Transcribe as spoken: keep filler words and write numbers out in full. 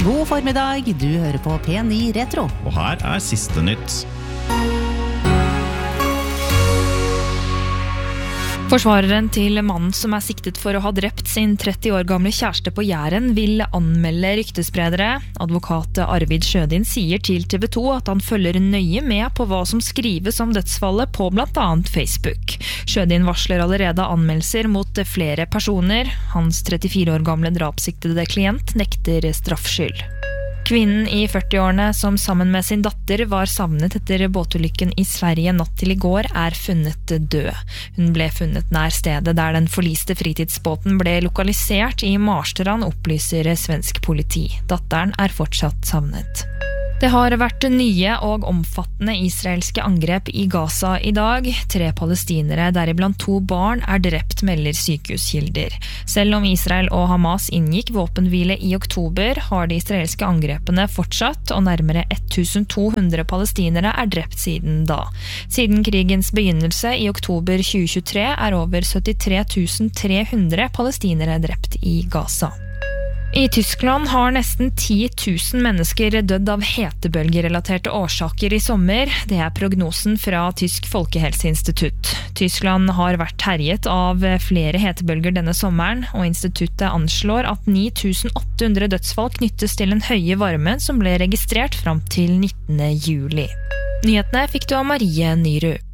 God formiddag, du hører på P ni Retro. Og her er siste nytt. Forsvareren til mannen som er siktet for å ha drept sin tretti år gamle kjæreste på Jæren vil anmelde ryktespredere. Advokat Arvid Sjødin sier til T V to at han følger nøye med på hva som skrives om dødsfallet på blant annet Facebook. Sjødin varsler allerede anmeldelser mot flere personer. Hans trettifire år gamle drapssiktede klient nekter straffskyld. Kvinnen i førti-årene som sammen med sin datter var savnet etter båtulykken i Sverige natt til i går er funnet død. Hun ble funnet nær stedet der den forliste fritidsbåten ble lokalisert i Marstrand, opplyser svensk politi. Datteren er fortsatt savnet. Det har vært nye og omfattende israelske angrep i Gaza i dag. Tre palestinere, deriblant to barn, er drept, melder sykehuskilder. Selv om Israel og Hamas inngikk våpenhvile i oktober, har de israelske angrepene fortsatt, og nærmere to hundre palestinere er drept siden da. Siden krigens begynnelse i oktober tjue tjuetre er over syttitre tusen tre hundre palestinere drept i Gaza. I Tyskland har nesten ti tusen mennesker dødd av hetebølgerelaterte årsaker i sommer. Det er prognosen fra Tysk Folkehelseinstitutt. Tyskland har vært herjet av flere hetebølger denne sommeren, og instituttet anslår at ni tusen åtte hundre dødsfall knyttes til en høye varme som ble registrert fram til nittende juli. Nyhetene fikk du av Marie Nyrud.